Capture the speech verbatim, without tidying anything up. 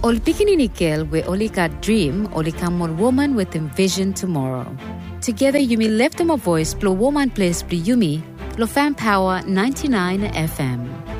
Ol pikinini girl we only got dream, only come one woman with envision tomorrow. Together Yumi left them a voice, blow woman place, blue Yumi, Lo Fan Power ninety-nine F M.